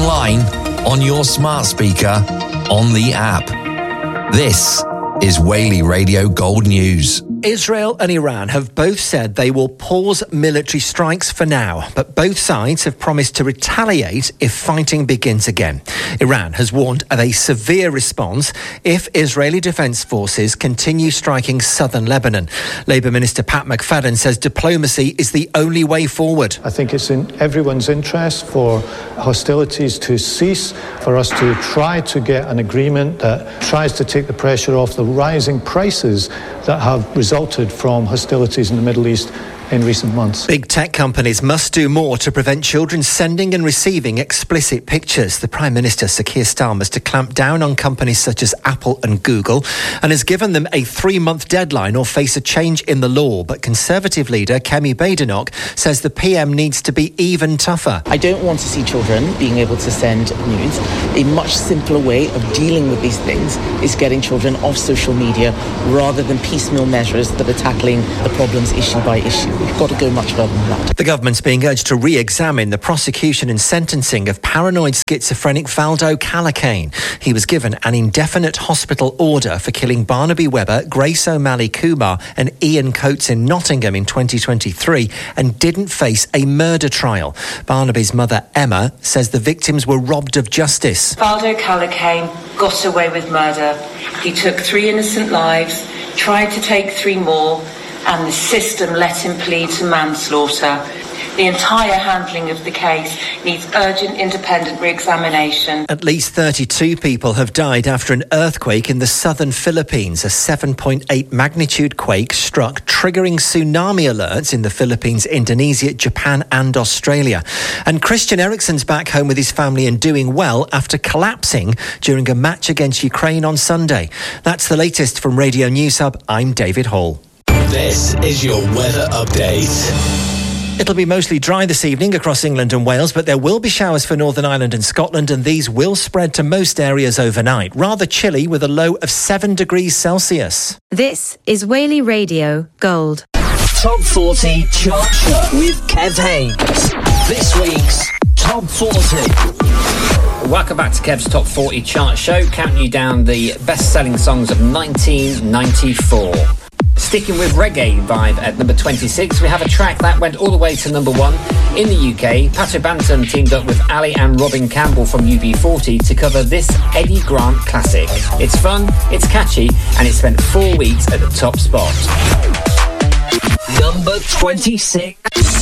online, on your smart speaker, on the app. This is Whaley Radio Gold News. Israel and Iran have both said they will pause military strikes for now, but both sides have promised to retaliate if fighting begins again. Iran has warned of a severe response if Israeli defence forces continue striking southern Lebanon. Labour Minister Pat McFadden says diplomacy is the only way forward. I think it's in everyone's interest for hostilities to cease, for us to try to get an agreement that tries to take the pressure off the rising prices that have resulted from hostilities in the Middle East in recent months. Big tech companies must do more to prevent children sending and receiving explicit pictures. The Prime Minister, Sir Keir Starmer, to clamp down on companies such as Apple and Google and has given them a 3-month deadline or face a change in the law. But Conservative leader Kemi Badenoch says the PM needs to be even tougher. I don't want to see children being able to send nudes. A much simpler way of dealing with these things is getting children off social media rather than piecemeal measures that are tackling the problems issue by issue. We've got to go much further than that. The government's being urged to re-examine the prosecution and sentencing of paranoid schizophrenic Valdo Calacane. He was given an indefinite hospital order for killing Barnaby Webber, Grace O'Malley Kumar and Ian Coates in Nottingham in 2023 and didn't face a murder trial. Barnaby's mother, Emma, says the victims were robbed of justice. Valdo Calacane got away with murder. He took 3 innocent lives, tried to take 3 more, and the system let him plead to manslaughter. The entire handling of the case needs urgent independent re-examination. At least 32 people have died after an earthquake in the southern Philippines. A 7.8 magnitude quake struck, triggering tsunami alerts in the Philippines, Indonesia, Japan and Australia. And Christian Eriksen's back home with his family and doing well after collapsing during a match against Ukraine on Sunday. That's the latest from Radio News Hub. I'm David Hall. This is your weather update. It'll be mostly dry this evening across England and Wales, but there will be showers for Northern Ireland and Scotland, and these will spread to most areas overnight. Rather chilly with a low of 7 degrees Celsius. This is Whaley Radio Gold. Top 40 Chart Show with Kev Haynes. This week's Top 40. Welcome back to Kev's Top 40 Chart Show, counting you down the best-selling songs of 1994. Sticking with reggae vibe at number 26, we have a track that went all the way to number 1 in the UK. Pato Banton teamed up with Ali and Robin Campbell from UB40 to cover this Eddie Grant classic. It's fun, it's catchy, and it spent 4 weeks at the top spot. Number 26.